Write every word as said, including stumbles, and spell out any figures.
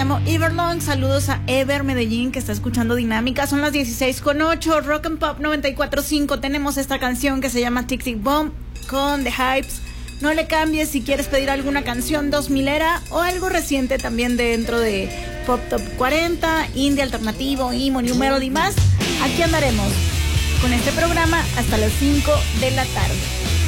llamo Everlong. Saludos a Ever Medellín, que está escuchando Dinámica. Son las dieciséis con ocho, Rock and Pop noventa y cuatro punto cinco. Tenemos esta canción que se llama Tic Tic Boom con The Hypes. No le cambies si quieres pedir alguna canción dos milera o algo reciente también dentro de Pop Top cuarenta, Indie Alternativo, Emo, New Melody más. Aquí andaremos con este programa hasta las cinco de la tarde.